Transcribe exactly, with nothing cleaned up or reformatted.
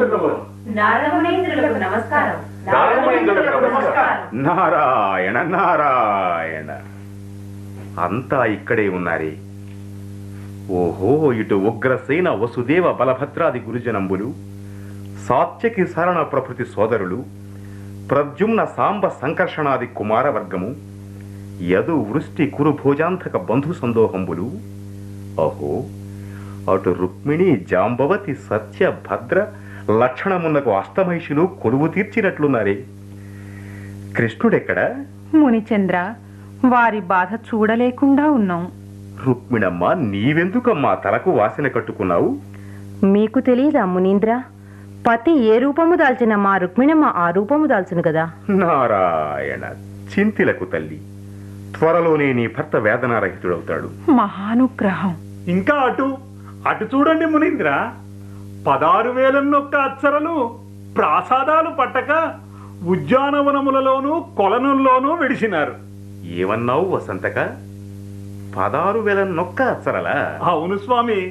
నమస్కారం. నారాయణ నారాయణ, అంతా ఇక్కడే ఉన్నారే. ఓహో, ఇటు ఉగ్రసేన వసుదేవ బలభద్రాది గురుజనంబులు, సాత్యకి శరణ ప్రకృతి సోదరులు, ప్రద్యుమ్న సాంబ సంకర్షణాది కుమారవర్గము, యదు వృష్టి కురుభోజాంతక బంధు సందోహంబులు. అహో, అటు రుక్మిణి జాంబవతి సత్య భద్ర లక్షణమున్నకు అష్టమహిషులు కొలువు తీర్చినట్లున్నారే. కృష్ణుడెక్కడ? మునిచంద్ర, వారి బాధ చూడలేకుండా ఉన్నాం. రుక్మిణమ్మ, నీవెందుకమ్మా తలకు వాసన కట్టుకున్నావు? మీకు తెలియదా మునీంద్ర? పతి ఏ రూపము దాల్చిన మా రుక్మిణమ్మ ఆ రూపము దాల్చును కదా. నారాయణ, చింతిలకు తల్లి, త్వరలోనే నీ భర్త వేదనారహితుడవుతాడు. మహానుగ్రహం. ఇంకా అటు అటు చూడండి మునీంద్ర, పదారు వేలన్నొక్క అచ్చరలు ప్రాసాదాలు పట్టక ఉద్యానవనములలోనూ కొలనుల్లోనూ విడిచినారు. ఏమన్నావు వసంతక? పదారు వేల నొక్క అచ్చరలా? అవును స్వామి.